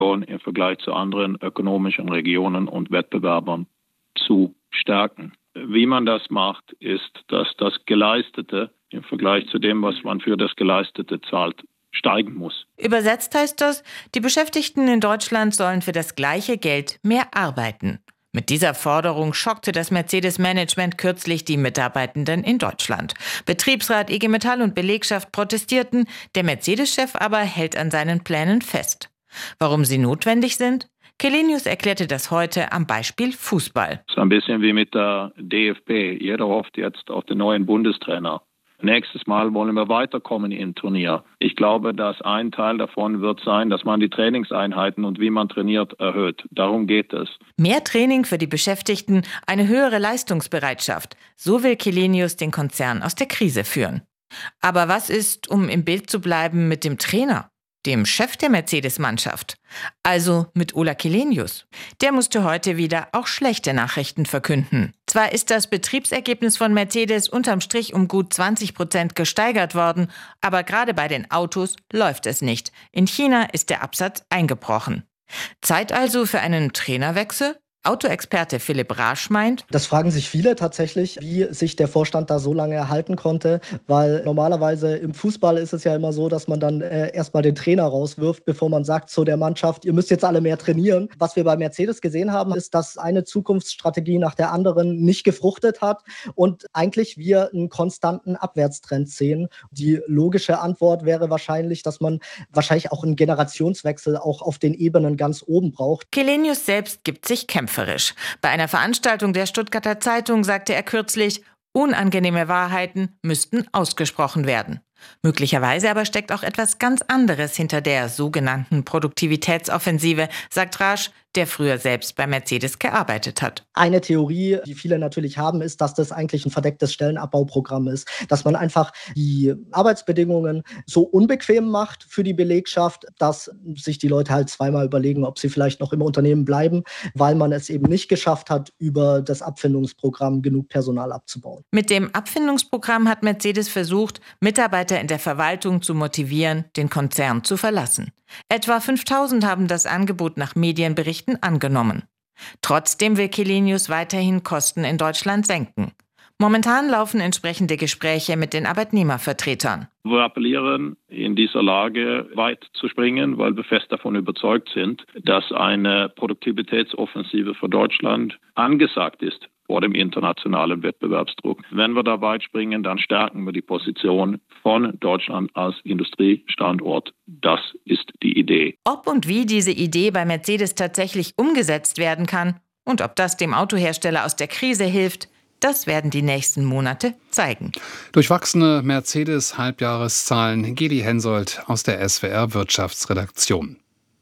im Vergleich zu anderen ökonomischen Regionen und Wettbewerbern zu stärken. Wie man das macht, ist, dass das Geleistete im Vergleich zu dem, was man für das Geleistete zahlt, steigen muss. Übersetzt heißt das, die Beschäftigten in Deutschland sollen für das gleiche Geld mehr arbeiten. Mit dieser Forderung schockte das Mercedes-Management kürzlich die Mitarbeitenden in Deutschland. Betriebsrat, IG Metall und Belegschaft protestierten, der Mercedes-Chef aber hält an seinen Plänen fest. Warum sie notwendig sind? Källenius erklärte das heute am Beispiel Fußball. Das ist ein bisschen wie mit der DFB. Jeder hofft jetzt auf den neuen Bundestrainer. Nächstes Mal wollen wir weiterkommen im Turnier. Ich glaube, dass ein Teil davon wird sein, dass man die Trainingseinheiten und wie man trainiert erhöht. Darum geht es. Mehr Training für die Beschäftigten, eine höhere Leistungsbereitschaft. So will Källenius den Konzern aus der Krise führen. Aber was ist, um im Bild zu bleiben, mit dem Trainer? Dem Chef der Mercedes-Mannschaft, also mit Ola Källenius. Der musste heute wieder auch schlechte Nachrichten verkünden. Zwar ist das Betriebsergebnis von Mercedes unterm Strich um gut 20% gesteigert worden, aber gerade bei den Autos läuft es nicht. In China ist der Absatz eingebrochen. Zeit also für einen Trainerwechsel? Autoexperte Philipp Rasch meint: Das fragen sich viele tatsächlich, wie sich der Vorstand da so lange erhalten konnte, weil normalerweise im Fußball ist es ja immer so, dass man dann erstmal den Trainer rauswirft, bevor man sagt zu der Mannschaft, ihr müsst jetzt alle mehr trainieren. Was wir bei Mercedes gesehen haben, ist, dass eine Zukunftsstrategie nach der anderen nicht gefruchtet hat und eigentlich wir einen konstanten Abwärtstrend sehen. Die logische Antwort wäre wahrscheinlich, dass man wahrscheinlich auch einen Generationswechsel auch auf den Ebenen ganz oben braucht. Källenius selbst gibt sich kämpferisch. Bei einer Veranstaltung der Stuttgarter Zeitung sagte er kürzlich, unangenehme Wahrheiten müssten ausgesprochen werden. Möglicherweise aber steckt auch etwas ganz anderes hinter der sogenannten Produktivitätsoffensive, sagt Rasch, der früher selbst bei Mercedes gearbeitet hat. Eine Theorie, die viele natürlich haben, ist, dass das eigentlich ein verdecktes Stellenabbauprogramm ist. Dass man einfach die Arbeitsbedingungen so unbequem macht für die Belegschaft, dass sich die Leute halt zweimal überlegen, ob sie vielleicht noch im Unternehmen bleiben, weil man es eben nicht geschafft hat, über das Abfindungsprogramm genug Personal abzubauen. Mit dem Abfindungsprogramm hat Mercedes versucht, Mitarbeiter in der Verwaltung zu motivieren, den Konzern zu verlassen. Etwa 5.000 haben das Angebot nach Medienberichten angenommen. Trotzdem will Källenius weiterhin Kosten in Deutschland senken. Momentan laufen entsprechende Gespräche mit den Arbeitnehmervertretern. Wir appellieren, in dieser Lage weit zu springen, weil wir fest davon überzeugt sind, dass eine Produktivitätsoffensive für Deutschland angesagt ist vor dem internationalen Wettbewerbsdruck. Wenn wir da weit springen, dann stärken wir die Position von Deutschland als Industriestandort. Das ist die Idee. Ob und wie diese Idee bei Mercedes tatsächlich umgesetzt werden kann und ob das dem Autohersteller aus der Krise hilft, das werden die nächsten Monate zeigen. Durchwachsene Mercedes-Halbjahreszahlen. Geli Hensoldt aus der SWR-Wirtschaftsredaktion.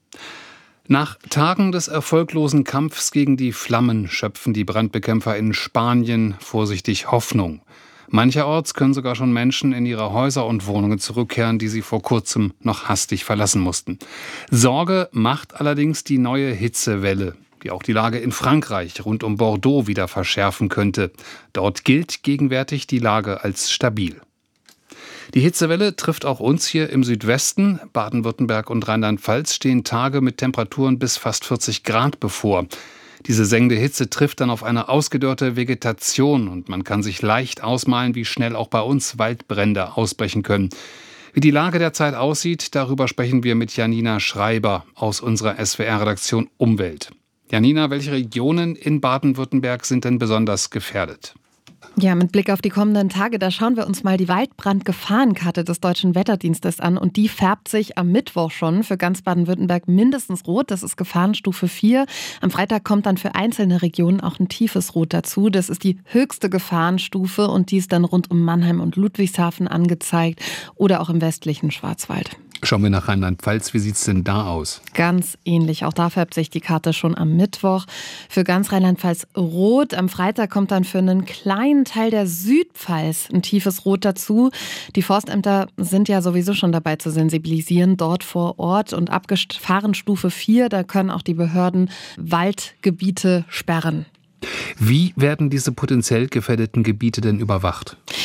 Nach Tagen des erfolglosen Kampfs gegen die Flammen schöpfen die Brandbekämpfer in Spanien vorsichtig Hoffnung. Mancherorts können sogar schon Menschen in ihre Häuser und Wohnungen zurückkehren, die sie vor kurzem noch hastig verlassen mussten. Sorge macht allerdings die neue Hitzewelle, die auch die Lage in Frankreich rund um Bordeaux wieder verschärfen könnte. Dort gilt gegenwärtig die Lage als stabil. Die Hitzewelle trifft auch uns hier im Südwesten. Baden-Württemberg und Rheinland-Pfalz stehen Tage mit Temperaturen bis fast 40 Grad bevor. Diese sengende Hitze trifft dann auf eine ausgedörrte Vegetation und man kann sich leicht ausmalen, wie schnell auch bei uns Waldbrände ausbrechen können. Wie die Lage derzeit aussieht, darüber sprechen wir mit Janina Schreiber aus unserer SWR-Redaktion Umwelt. Janina, welche Regionen in Baden-Württemberg sind denn besonders gefährdet? Ja, mit Blick auf die kommenden Tage, da schauen wir uns mal die Waldbrandgefahrenkarte des Deutschen Wetterdienstes an. Und die färbt sich am Mittwoch schon für ganz Baden-Württemberg mindestens rot. Das ist Gefahrenstufe 4. Am Freitag kommt dann für einzelne Regionen auch ein tiefes Rot dazu. Das ist die höchste Gefahrenstufe und die ist dann rund um Mannheim und Ludwigshafen angezeigt oder auch im westlichen Schwarzwald. Schauen wir nach Rheinland-Pfalz. Wie sieht es denn da aus? Ganz ähnlich. Auch da färbt sich die Karte schon am Mittwoch. Für ganz Rheinland-Pfalz rot. Am Freitag kommt dann für einen kleinen Teil der Südpfalz ein tiefes Rot dazu. Die Forstämter sind ja sowieso schon dabei zu sensibilisieren, dort vor Ort. Und ab Gefahrenstufe 4, da können auch die Behörden Waldgebiete sperren. Wie werden diese potenziell gefährdeten Gebiete denn überwacht?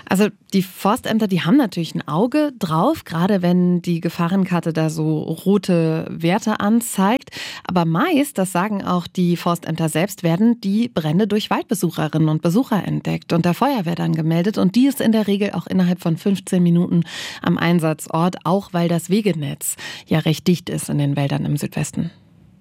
Also die Forstämter, die haben natürlich ein Auge drauf, gerade wenn die Gefahrenkarte da so rote Werte anzeigt. Aber meist, das sagen auch die Forstämter selbst, werden die Brände durch Waldbesucherinnen und Besucher entdeckt und der Feuerwehr dann gemeldet. Und die ist in der Regel auch innerhalb von 15 Minuten am Einsatzort, auch weil das Wegenetz ja recht dicht ist in den Wäldern im Südwesten.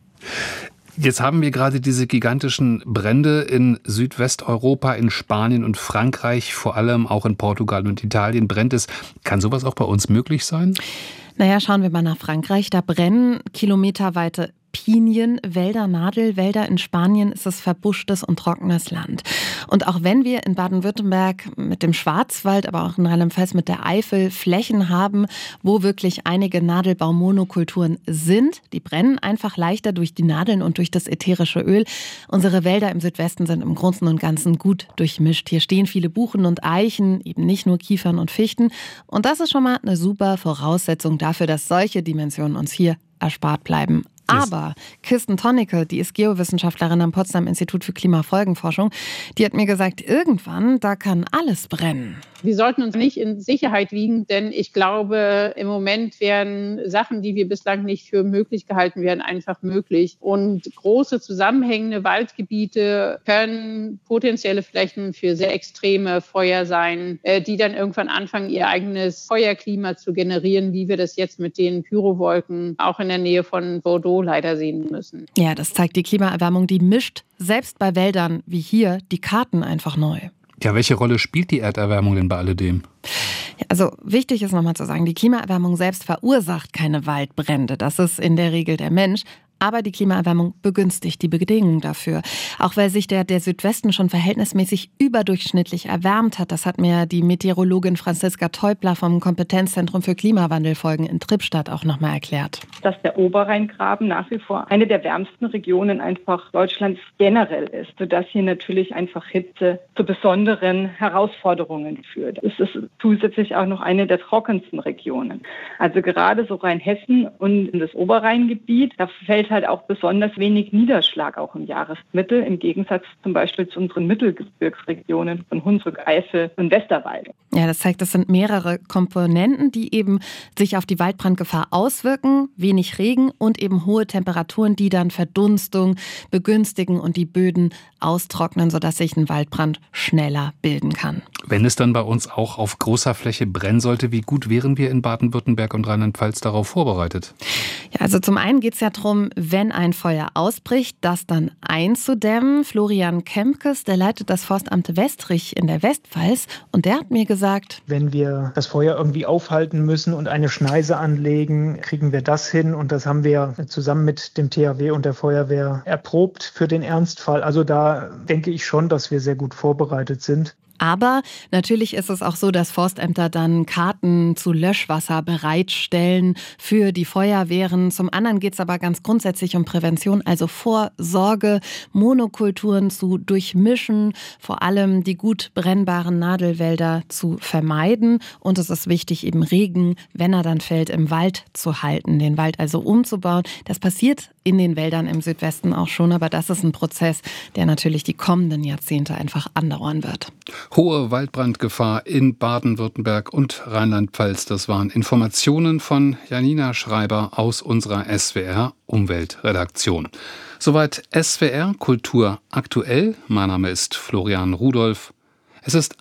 Jetzt haben wir gerade diese gigantischen Brände in Südwesteuropa, in Spanien und Frankreich, vor allem auch in Portugal und Italien brennt es. Kann sowas auch bei uns möglich sein? Naja, schauen wir mal nach Frankreich. Da brennen kilometerweite Pinienwälder, Nadelwälder. In Spanien ist es verbuschtes und trockenes Land. Und auch wenn wir in Baden-Württemberg mit dem Schwarzwald, aber auch in Rheinland-Pfalz mit der Eifel Flächen haben, wo wirklich einige Nadelbaummonokulturen sind, die brennen einfach leichter durch die Nadeln und durch das ätherische Öl. Unsere Wälder im Südwesten sind im Großen und Ganzen gut durchmischt. Hier stehen viele Buchen und Eichen, eben nicht nur Kiefern und Fichten. Und das ist schon mal eine super Voraussetzung dafür, dass solche Dimensionen uns hier erspart bleiben. Aber Kirsten Tonnecke, die ist Geowissenschaftlerin am Potsdam Institut für Klimafolgenforschung, die hat mir gesagt, irgendwann, da kann alles brennen. Wir sollten uns nicht in Sicherheit wiegen, denn ich glaube, im Moment werden Sachen, die wir bislang nicht für möglich gehalten werden, einfach möglich. Und große zusammenhängende Waldgebiete können potenzielle Flächen für sehr extreme Feuer sein, die dann irgendwann anfangen, ihr eigenes Feuerklima zu generieren, wie wir das jetzt mit den Pyrowolken auch in der Nähe von Bordeaux leider sehen müssen. Ja, das zeigt die Klimaerwärmung, die mischt selbst bei Wäldern wie hier die Karten einfach neu. Ja, welche Rolle spielt die Erderwärmung denn bei alledem? Ja, also wichtig ist nochmal zu sagen, die Klimaerwärmung selbst verursacht keine Waldbrände. Das ist in der Regel der Mensch. Aber die Klimaerwärmung begünstigt die Bedingungen dafür. Auch weil sich der Südwesten schon verhältnismäßig überdurchschnittlich erwärmt hat. Das hat mir die Meteorologin Franziska Teubler vom Kompetenzzentrum für Klimawandelfolgen in Trippstadt auch nochmal erklärt. Dass der Oberrheingraben nach wie vor eine der wärmsten Regionen einfach Deutschlands generell ist, sodass hier natürlich einfach Hitze zu besonderen Herausforderungen führt. Es ist zusätzlich auch noch eine der trockensten Regionen. Also gerade so Rheinhessen und das Oberrheingebiet, da fällt halt auch besonders wenig Niederschlag auch im Jahresmittel, im Gegensatz zum Beispiel zu unseren Mittelgebirgsregionen von Hunsrück, Eifel und Westerwalde. Ja, das zeigt, das sind mehrere Komponenten, die eben sich auf die Waldbrandgefahr auswirken. Wenig Regen und eben hohe Temperaturen, die dann Verdunstung begünstigen und die Böden austrocknen, sodass sich ein Waldbrand schneller bilden kann. Wenn es dann bei uns auch auf großer Fläche brennen sollte, wie gut wären wir in Baden-Württemberg und Rheinland-Pfalz darauf vorbereitet? Ja, also zum einen geht es ja darum, wenn ein Feuer ausbricht, das dann einzudämmen. Florian Kempkes, der leitet das Forstamt Westrich in der Westpfalz und der hat mir gesagt, wenn wir das Feuer irgendwie aufhalten müssen und eine Schneise anlegen, kriegen wir das hin und das haben wir zusammen mit dem THW und der Feuerwehr erprobt für den Ernstfall. Also da denke ich schon, dass wir sehr gut vorbereitet sind. Aber natürlich ist es auch so, dass Forstämter dann Karten zu Löschwasser bereitstellen für die Feuerwehren. Zum anderen geht es aber ganz grundsätzlich um Prävention, also Vorsorge, Monokulturen zu durchmischen, vor allem die gut brennbaren Nadelwälder zu vermeiden. Und es ist wichtig, eben Regen, wenn er dann fällt, im Wald zu halten, den Wald also umzubauen. Das passiert in den Wäldern im Südwesten auch schon, aber das ist ein Prozess, der natürlich die kommenden Jahrzehnte einfach andauern wird. Hohe Waldbrandgefahr in Baden-Württemberg und Rheinland-Pfalz. Das waren Informationen von Janina Schreiber aus unserer SWR Umweltredaktion. Soweit SWR Kultur aktuell. Mein Name ist Florian Rudolph. Es ist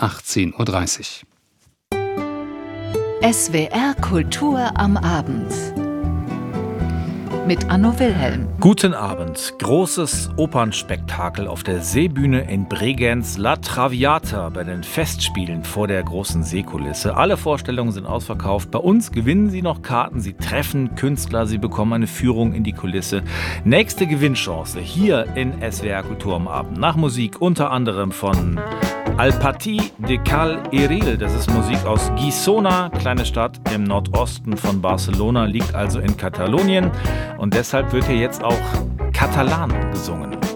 18:30 Uhr. SWR Kultur am Abend. Mit Anno Wilhelm. Guten Abend. Großes Opernspektakel auf der Seebühne in Bregenz, La Traviata bei den Festspielen vor der großen Seekulisse. Alle Vorstellungen sind ausverkauft. Bei uns gewinnen Sie noch Karten, Sie treffen Künstler, Sie bekommen eine Führung in die Kulisse. Nächste Gewinnchance hier in SWR Kultur am Abend. Nach Musik unter anderem von Alpatí de Cal Eril. Das ist Musik aus Guissona, kleine Stadt im Nordosten von Barcelona, liegt also in Katalonien. Und deshalb wird hier jetzt auch Katalan gesungen.